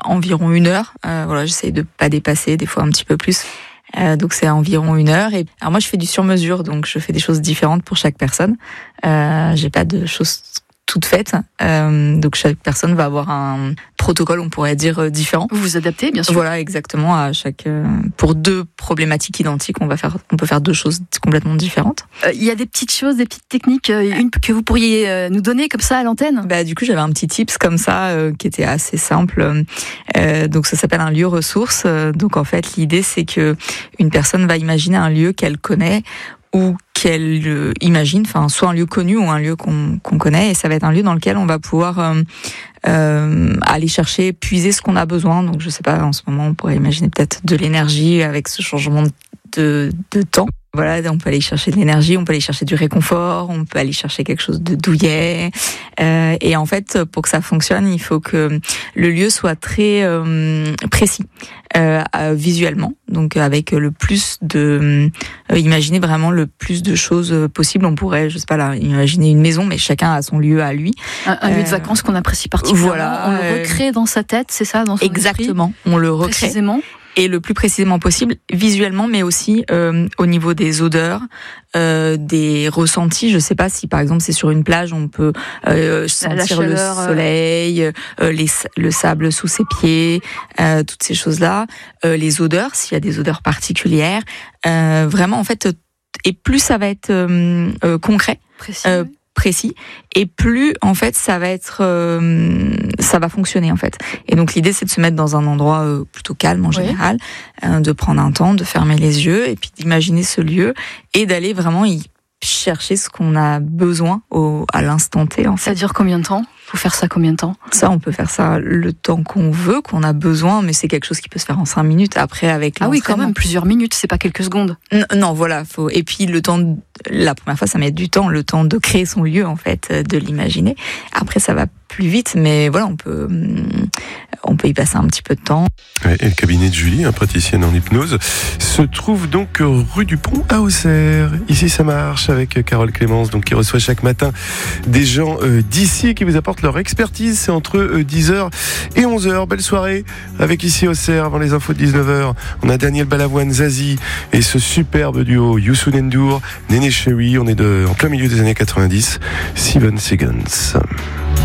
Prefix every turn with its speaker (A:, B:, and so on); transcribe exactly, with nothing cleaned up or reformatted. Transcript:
A: environ une heure. Euh, voilà, j'essaye de pas dépasser, des fois un petit peu plus. Euh, donc c'est environ une heure. Et alors moi je fais du sur-mesure, donc je fais des choses différentes pour chaque personne. Euh, j'ai pas de choses toutes faites. Euh, donc chaque personne va avoir un protocole, on pourrait dire, euh, différent.
B: Vous vous adaptez, bien sûr.
A: Voilà, exactement. À chaque euh, pour deux problématiques identiques, on va faire, on peut faire deux choses complètement différentes.
B: Il euh, y a des petites choses, des petites techniques, euh, une que vous pourriez euh, nous donner comme ça à l'antenne.
A: Bah du coup, j'avais un petit tips comme ça euh, qui était assez simple. Euh, donc ça s'appelle un lieu ressource. Euh, donc en fait, l'idée c'est que une personne va imaginer un lieu qu'elle connaît ou qu'elle euh, imagine, enfin soit un lieu connu ou un lieu qu'on qu'on connaît, et ça va être un lieu dans lequel on va pouvoir euh, euh, aller chercher, puiser ce qu'on a besoin. Donc je sais pas, en ce moment on pourrait imaginer peut-être de l'énergie avec ce changement de, de temps. Voilà, on peut aller chercher de l'énergie, on peut aller chercher du réconfort, on peut aller chercher quelque chose de douillet. Euh, et en fait, pour que ça fonctionne, il faut que le lieu soit très euh, précis euh, visuellement. Donc avec le plus de, euh, imaginer vraiment le plus de choses possibles. On pourrait, je sais pas là, imaginer une maison, mais chacun a son lieu à lui.
B: Un, un euh, lieu de vacances qu'on apprécie particulièrement.
A: Voilà,
B: on le recrée dans sa tête, c'est ça, dans son
A: exactement.
B: esprit,
A: on le recrée.
B: Précisément.
A: Et le plus précisément possible, visuellement, mais aussi euh, au niveau des odeurs, euh, des ressentis. Je sais pas si, par exemple, c'est sur une plage, on peut euh, sentir le soleil, euh, les, le sable sous ses pieds, euh, toutes ces choses-là. Euh, les odeurs, s'il y a des odeurs particulières. Euh, vraiment, en fait, et plus ça va être euh, euh, concret,
B: précis,
A: euh, précis, et plus en fait ça va être euh, ça va fonctionner en fait. Et donc l'idée c'est de se mettre dans un endroit euh, plutôt calme en général, oui. euh, de prendre un temps, de fermer les yeux et puis d'imaginer ce lieu et d'aller vraiment y chercher ce qu'on a besoin au, à l'instant T en fait.
B: Ça dure combien de temps ? Faut faire ça combien de temps ?
A: Ça, on peut faire ça le temps qu'on veut, qu'on a besoin, mais c'est quelque chose qui peut se faire en cinq minutes. Après, avec
B: ah oui, quand même plusieurs minutes, c'est pas quelques secondes.
A: Non, non, voilà. Faut. Et puis le temps, de... la première fois, ça met du temps, le temps de créer son lieu en fait, de l'imaginer. Après, ça va plus vite, mais voilà, on peut, on peut y passer un petit peu de temps.
C: Ouais, et le cabinet de Julie, hein, praticienne en hypnose, se trouve donc rue du Pont à Auxerre. Ici, ça marche avec Carole Clémence, donc qui reçoit chaque matin des gens euh, d'ici qui vous apportent leur expertise. C'est entre euh, dix heures et onze heures. Belle soirée avec ici Auxerre avant les infos de dix-neuf heures. On a Daniel Balavoine, Zazie et ce superbe duo Youssou N'Dour, Néné Chéri. On est de, en plein milieu des années quatre-vingt-dix. Seven Seconds.